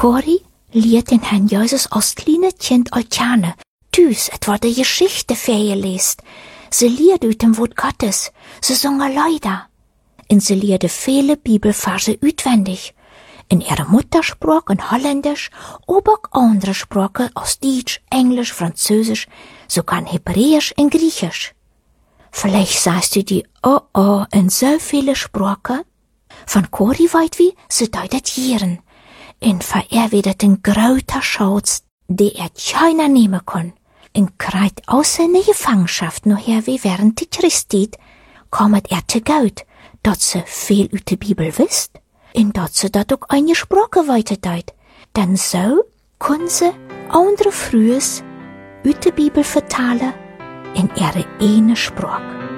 Cori leert den Herrn Jesus als kleine Kind altjane. Thuis, het wordt de Geschichte voorgeleest. Ze leerde uit dem Wort Gottes. Ze zongen Lieder. En ze leerde viele Bibelverse uitwendig. In ihrer Muttersprache in Holländisch, aber auch andere Sprachen als Deutsch, Englisch, Französisch, sogar in Hebräisch und Griechisch. Vielleicht sagst du dir, oh, in so viele Sprachen. Von Cori weit wie, sie deutet Jieren. En für wird het een groter Schatz, die keiner nehmen kann. En krijgt außer in Gefangenschaft nachher wie während die Christit, kommt te gut, dat ze viel uit de Bibel wisst, en dat ze dat ook eine Sprache weiterdeut. Denn so kann sie andere Frühes uit de Bibel vertalen in ihre eine Sprache.